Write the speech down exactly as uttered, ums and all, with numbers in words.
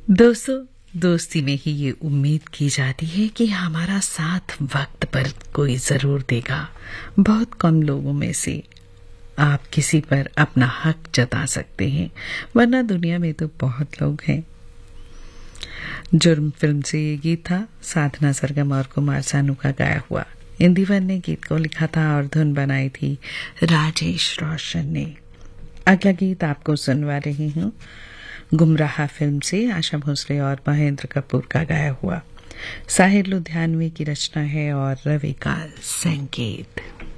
दोस्तों, दोस्ती में ही ये उम्मीद की जाती है कि हमारा साथ वक्त पर कोई जरूर देगा। बहुत कम लोगों में से आप किसी पर अपना हक जता सकते हैं, वरना दुनिया में तो बहुत लोग हैं। जुर्म फिल्म से ये गीत था, साधना सरगम और कुमार सानू का गाया हुआ। इंदिवर ने गीत को लिखा था और धुन बनाई थी राजेश रोशन ने। अगला गीत आपको सुनवा रही हूँ गुमराह फिल्म से, आशा भोसले और महेंद्र कपूर का गाया हुआ। साहिर लुधियानवी की रचना है और रवि का संगीत।